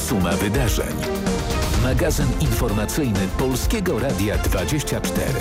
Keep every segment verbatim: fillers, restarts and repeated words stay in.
Suma wydarzeń. Magazyn informacyjny Polskiego Radia dwadzieścia cztery.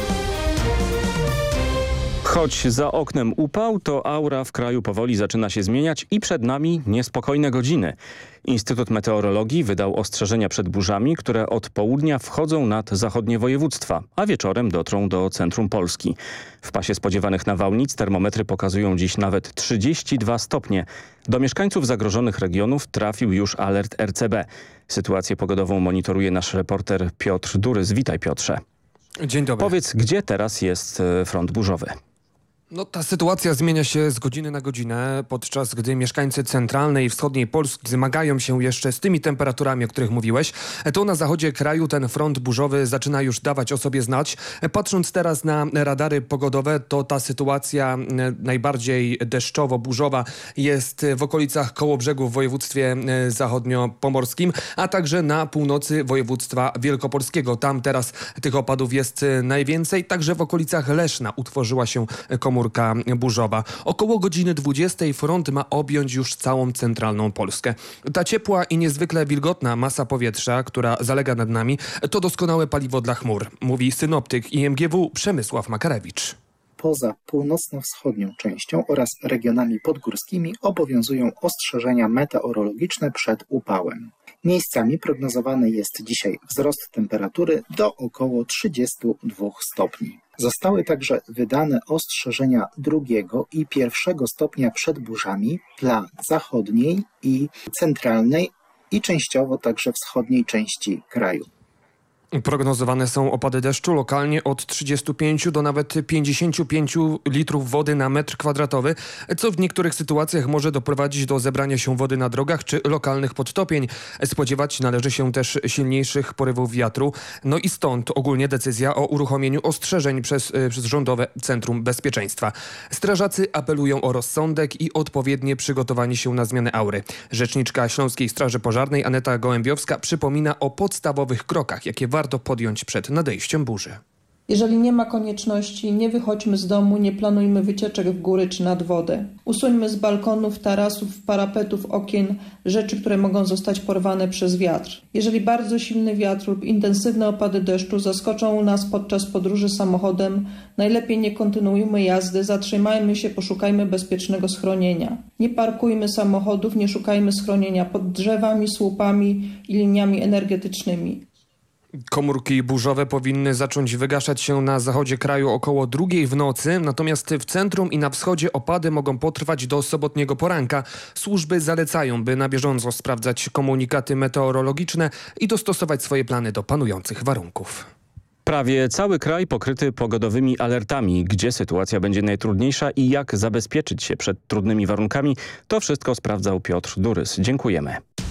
Choć za oknem upał, to aura w kraju powoli zaczyna się zmieniać i przed nami niespokojne godziny. Instytut Meteorologii wydał ostrzeżenia przed burzami, które od południa wchodzą nad zachodnie województwa, a wieczorem dotrą do centrum Polski. W pasie spodziewanych nawałnic termometry pokazują dziś nawet trzydzieści dwa stopnie. Do mieszkańców zagrożonych regionów trafił już alert R C B. Sytuację pogodową monitoruje nasz reporter Piotr Durys. Witaj, Piotrze. Dzień dobry. Powiedz, gdzie teraz jest front burzowy? No, ta sytuacja zmienia się z godziny na godzinę, podczas gdy mieszkańcy centralnej i wschodniej Polski zmagają się jeszcze z tymi temperaturami, o których mówiłeś. To na zachodzie kraju ten front burzowy zaczyna już dawać o sobie znać. Patrząc teraz na radary pogodowe, to ta sytuacja najbardziej deszczowo-burzowa jest w okolicach Kołobrzegu w województwie zachodniopomorskim, a także na północy województwa wielkopolskiego. Tam teraz tych opadów jest najwięcej. Także w okolicach Leszna utworzyła się komórka Komórka burzowa. Około godziny dwudziestej front ma objąć już całą centralną Polskę. Ta ciepła i niezwykle wilgotna masa powietrza, która zalega nad nami, to doskonałe paliwo dla chmur, mówi synoptyk I M G W Przemysław Makarewicz. Poza północno-wschodnią częścią oraz regionami podgórskimi obowiązują ostrzeżenia meteorologiczne przed upałem. Miejscami prognozowany jest dzisiaj wzrost temperatury do około trzydziestu dwóch stopni. Zostały także wydane ostrzeżenia drugiego i pierwszego stopnia przed burzami dla zachodniej i centralnej i częściowo także wschodniej części kraju. Prognozowane są opady deszczu lokalnie od trzydziestu pięciu do nawet pięćdziesięciu pięciu litrów wody na metr kwadratowy, co w niektórych sytuacjach może doprowadzić do zebrania się wody na drogach czy lokalnych podtopień. Spodziewać należy się też silniejszych porywów wiatru. No i stąd ogólnie decyzja o uruchomieniu ostrzeżeń przez, przez Rządowe Centrum Bezpieczeństwa. Strażacy apelują o rozsądek i odpowiednie przygotowanie się na zmianę aury. Rzeczniczka Śląskiej Straży Pożarnej Aneta Gołębiowska przypomina o podstawowych krokach, jakie warto podjąć przed nadejściem burzy. Jeżeli nie ma konieczności, nie wychodźmy z domu, nie planujmy wycieczek w góry czy nad wodę. Usuńmy z balkonów, tarasów, parapetów, okien rzeczy, które mogą zostać porwane przez wiatr. Jeżeli bardzo silny wiatr lub intensywne opady deszczu zaskoczą nas podczas podróży samochodem, najlepiej nie kontynuujmy jazdy, zatrzymajmy się, poszukajmy bezpiecznego schronienia. Nie parkujmy samochodów, nie szukajmy schronienia pod drzewami, słupami i liniami energetycznymi. Komórki burzowe powinny zacząć wygaszać się na zachodzie kraju około drugiej w nocy, natomiast w centrum i na wschodzie opady mogą potrwać do sobotniego poranka. Służby zalecają, by na bieżąco sprawdzać komunikaty meteorologiczne i dostosować swoje plany do panujących warunków. Prawie cały kraj pokryty pogodowymi alertami. Gdzie sytuacja będzie najtrudniejsza i jak zabezpieczyć się przed trudnymi warunkami, to wszystko sprawdzał Piotr Durys. Dziękujemy.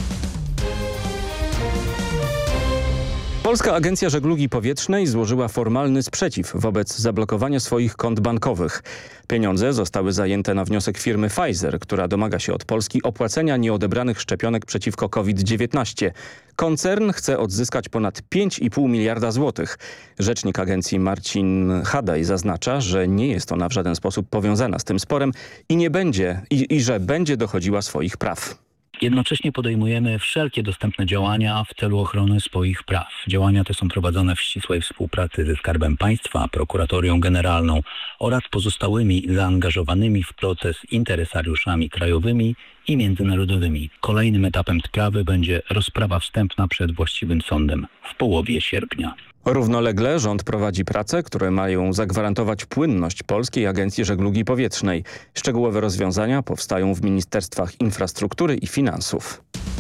Polska Agencja Żeglugi Powietrznej złożyła formalny sprzeciw wobec zablokowania swoich kont bankowych. Pieniądze zostały zajęte na wniosek firmy Pfizer, która domaga się od Polski opłacenia nieodebranych szczepionek przeciwko COVID dziewiętnaście. Koncern chce odzyskać ponad pięć i pół miliarda złotych. Rzecznik agencji Marcin Hadaj zaznacza, że nie jest ona w żaden sposób powiązana z tym sporem i nie będzie i, i że będzie dochodziła swoich praw. Jednocześnie podejmujemy wszelkie dostępne działania w celu ochrony swoich praw. Działania te są prowadzone w ścisłej współpracy ze Skarbem Państwa, Prokuratorią Generalną oraz pozostałymi zaangażowanymi w proces interesariuszami krajowymi i międzynarodowymi. Kolejnym etapem sprawy będzie rozprawa wstępna przed właściwym sądem w połowie sierpnia. Równolegle rząd prowadzi prace, które mają zagwarantować płynność Polskiej Agencji Żeglugi Powietrznej. Szczegółowe rozwiązania powstają w Ministerstwach Infrastruktury i Finansów.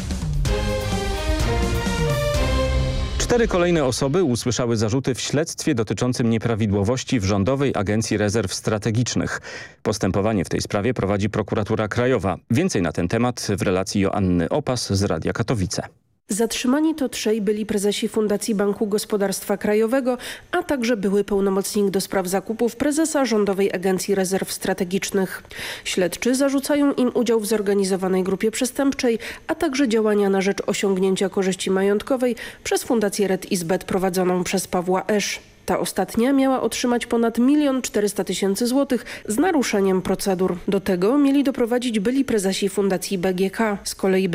Cztery kolejne osoby usłyszały zarzuty w śledztwie dotyczącym nieprawidłowości w Rządowej Agencji Rezerw Strategicznych. Postępowanie w tej sprawie prowadzi Prokuratura Krajowa. Więcej na ten temat w relacji Joanny Opas z Radia Katowice. Zatrzymani to trzej byli prezesi Fundacji Banku Gospodarstwa Krajowego, a także były pełnomocnik do spraw zakupów prezesa Rządowej Agencji Rezerw Strategicznych. Śledczy zarzucają im udział w zorganizowanej grupie przestępczej, a także działania na rzecz osiągnięcia korzyści majątkowej przez Fundację Red Izbet prowadzoną przez Pawła Esz. Ta ostatnia miała otrzymać ponad milion czterysta tysięcy złotych z naruszeniem procedur. Do tego mieli doprowadzić byli prezesi Fundacji B G K. Z kolei